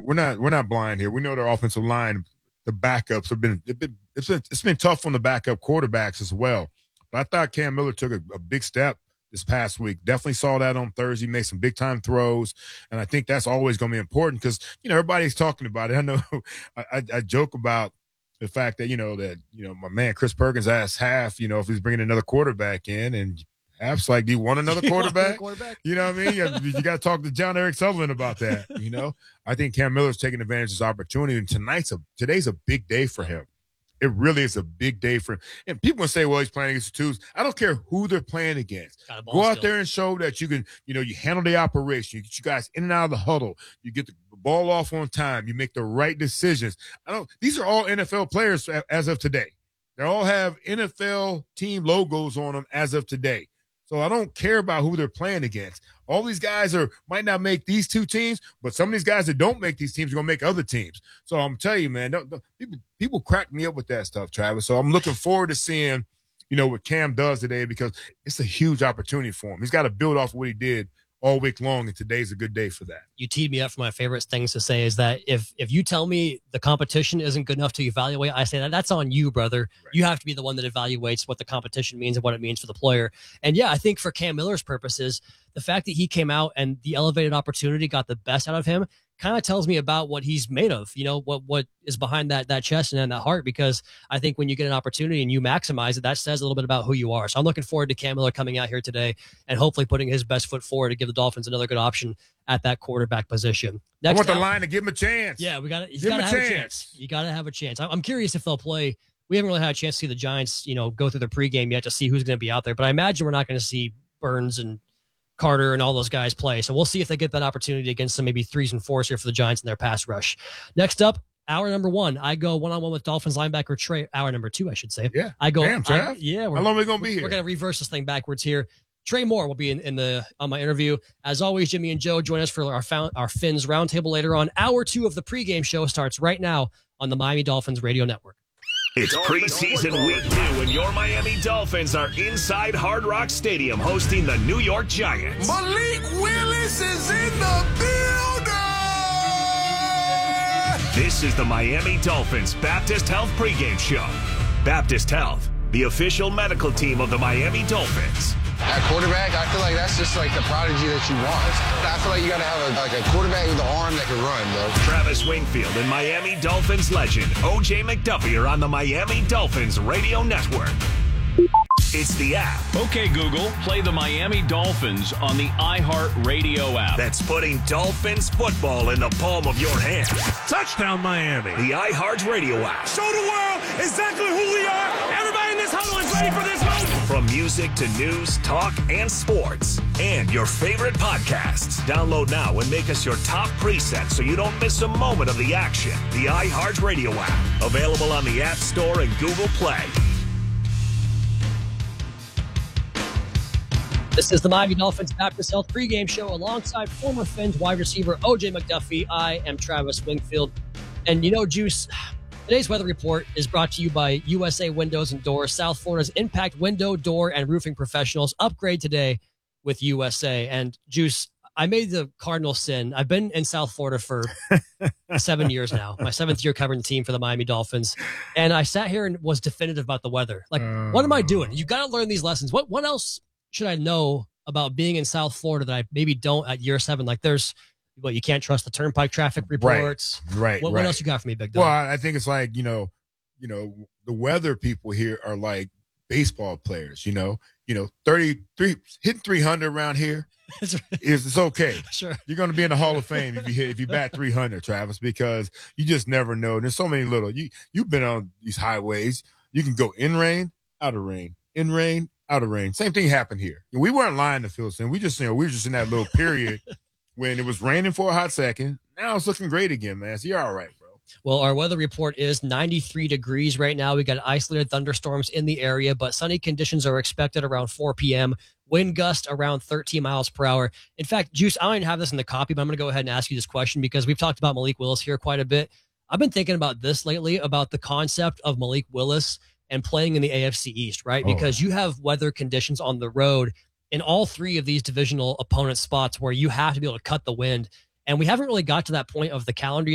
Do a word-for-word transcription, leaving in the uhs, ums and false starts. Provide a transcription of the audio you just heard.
we're not we're not blind here. We know their offensive line, the backups have been, it's been it's been it's been tough on the backup quarterbacks as well. But I thought Cam Miller took a, a big step this past week. Definitely saw that on Thursday. Made some big time throws, and I think that's always going to be important because you know everybody's talking about it. I know I, I, I joke about the fact that you know that you know my man Chris Perkins asked Half, you know, if he's bringing another quarterback in, and Half's like, "Do you want another quarterback?" quarterback? You know what I mean? You, you got to talk to John Eric Sullivan about that. You know, I think Cam Miller's taking advantage of this opportunity, and tonight's a today's a big day for him. It really is a big day for him. And people will say, well, he's playing against the twos. I don't care who they're playing against. Go out still. there and show that you can, you know, you handle the operation. You get you guys in and out of the huddle. You get the ball off on time. You make the right decisions. I don't. These are all N F L players as of today. They all have N F L team logos on them as of today. So I don't care about who they're playing against. All these guys are might not make these two teams, but some of these guys that don't make these teams are going to make other teams. So I'm telling you, man, don't, don't, people people crack me up with that stuff, Travis. So I'm looking forward to seeing, you know, what Cam does today because it's a huge opportunity for him. He's got to build off what he did all week long, and today's a good day for that. You teed me up for my favorite things to say is that if if you tell me the competition isn't good enough to evaluate, I say that that's on you, brother. Right. You have to be the one that evaluates what the competition means and what it means for the player. And yeah, I think for Cam Miller's purposes, the fact that he came out and the elevated opportunity got the best out of him kind of tells me about what he's made of, you know, what what is behind that that chest and that heart, because I think when you get an opportunity and you maximize it, that says a little bit about who you are. So I'm looking forward to Cam Miller coming out here today and hopefully putting his best foot forward to give the Dolphins another good option at that quarterback position. Next I want out, the line to give him a chance. Yeah, we got to give him a chance. a chance. You got to have a chance. I'm curious if they'll play. We haven't really had a chance to see the Giants, you know, go through the pregame yet to see who's going to be out there, but I imagine we're not going to see Burns and Carter and all those guys play. So we'll see if they get that opportunity against some maybe threes and fours here for the Giants in their pass rush. Next up, hour number one, I go one-on-one with Dolphins linebacker Trey. Hour number two, I should say. Yeah. I go. Damn, I, yeah. How long are we going to be here? We're going to reverse this thing backwards here. Trey Moore will be in, in the on my interview. As always, Jimmy and Joe join us for our found, our Fins Roundtable later on. Hour two of the pregame show starts right now on the Miami Dolphins Radio Network. It's preseason week two, and your Miami Dolphins are inside Hard Rock Stadium hosting the New York Giants. Malik Willis is in the building! This is the Miami Dolphins Baptist Health pregame show. Baptist Health, the official medical team of the Miami Dolphins. At quarterback, I feel like that's just like the prodigy that you want. I feel like you got to have a, like a quarterback with an arm that can run, bro. Travis Wingfield and Miami Dolphins legend O J McDuffie are on the Miami Dolphins Radio Network. It's the app. Okay, Google, play the Miami Dolphins on the iHeartRadio app. That's putting Dolphins football in the palm of your hand. Touchdown, Miami. The iHeartRadio app. Show the world exactly who we are. Everybody in this huddle is ready for this moment. From music to news, talk, and sports, and your favorite podcasts. Download now and make us your top preset so you don't miss a moment of the action. The iHeartRadio app. Available on the App Store and Google Play. This is the Miami Dolphins Baptist Health pregame show alongside former Fins wide receiver O J McDuffie. I am Travis Wingfield. And you know, Juice, today's weather report is brought to you by U S A Windows and Doors, South Florida's impact window, door, and roofing professionals. Upgrade today with U S A. And Juice, I made the cardinal sin. I've been in South Florida for seven years now, my seventh year covering the team for the Miami Dolphins. And I sat here and was definitive about the weather. Like, uh, what am I doing? You got to learn these lessons. What, what else should I know about being in South Florida that I maybe don't at year seven? Like there's, well, you can't trust the turnpike traffic reports. Right. Right. What, right. what else you got for me, Big Dog? Well, I think it's like, you know, you know, the weather people here are like baseball players, you know, you know, thirty-three hitting three hundred around here. is it's okay. Sure. You're going to be in the Hall of Fame if you hit, if you bat three hundred, Travis, because you just never know. There's so many little, you, you've been on these highways. You can go in rain, out of rain, in rain, out of rain. Same thing happened here. We weren't lying to Phil Sin. We just, you know, we were just in that little period when it was raining for a hot second. Now it's looking great again, man. So you're all right, bro. Well, our weather report is ninety-three degrees right now. We got isolated thunderstorms in the area, but sunny conditions are expected around four p.m. Wind gust around thirteen miles per hour. In fact, Juice, I don't even have this in the copy, but I'm going to go ahead and ask you this question because we've talked about Malik Willis here quite a bit. I've been thinking about this lately, about the concept of Malik Willis and playing in the A F C East, right? Oh. Because you have weather conditions on the road in all three of these divisional opponent spots where you have to be able to cut the wind. And we haven't really got to that point of the calendar